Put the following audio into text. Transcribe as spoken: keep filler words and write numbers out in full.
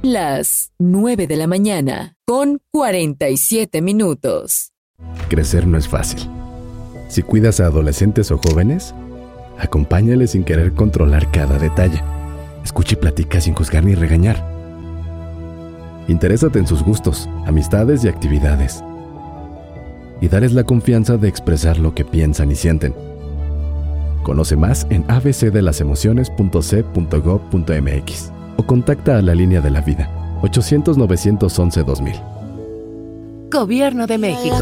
Las nueve de la mañana, con cuarenta y siete minutos. Crecer no es fácil. Si cuidas a adolescentes o jóvenes, acompáñales sin querer controlar cada detalle. Escucha y platica sin juzgar ni regañar. Interésate en sus gustos, amistades y actividades. Y darles la confianza de expresar lo que piensan y sienten. Conoce más en a b c de las emociones punto c punto gov punto m x o contacta a la Línea de la Vida, ochocientos, novecientos once, dos mil. Gobierno de México.